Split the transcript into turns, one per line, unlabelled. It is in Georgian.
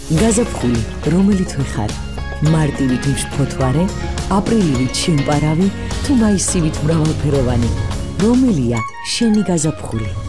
გაზაფხული, რომელით ვეხარ? მარტივით მშფოთვარე, აპრილივით შემპარავი, თუ მაისივით მრავალფეროვანი. რომელია შენი გაზაფხული?